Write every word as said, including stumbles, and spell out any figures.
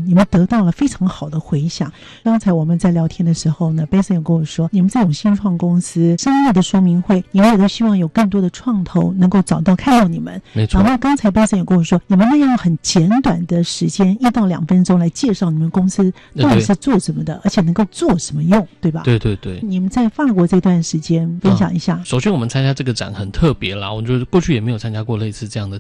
你们得到了非常好的回响。刚才我们在聊天的时候呢 Benson 有跟我说，你们这种新创公司商业的说明会，你们也都希望有更多的创投能够找到看到你们。 没错。 然后刚才 Benson 有跟我说，你们那样很简短的时间一到两分钟来介绍你们公司到底是做什么的，而且能够做什么用，对吧？ 对对对。 你们在法国这段时间分享一下。 嗯、首先我们参加这个展很特别啦，我觉得过去也没有参加过类似这样的